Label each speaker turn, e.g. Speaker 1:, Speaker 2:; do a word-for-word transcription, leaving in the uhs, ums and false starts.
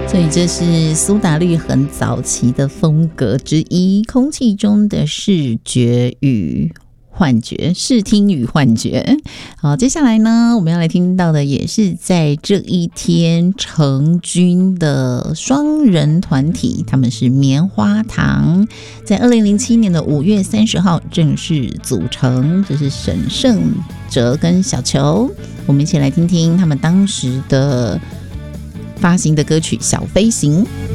Speaker 1: 所以这是苏打绿很早期的风格之一，空气中的视觉与幻觉，视听与幻觉。好，接下来呢，我们要来听到的也是在这一天成军的双人团体，他们是棉花糖，在二零零七年的五月三十号正式组成，这是沈圣哲跟小球。我们一起来听听他们当时的发行的歌曲《小飞行》。